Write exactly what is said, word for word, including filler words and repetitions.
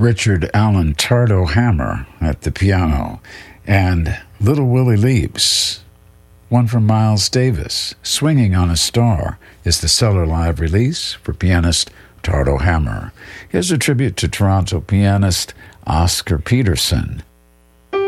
Richard Allen Tardo Hammer at the piano, and Little Willie Leaps. One from Miles Davis, Swinging on a Star, is the Cellar Live release for pianist Tardo Hammer. Here's a tribute to Toronto pianist Oscar Peterson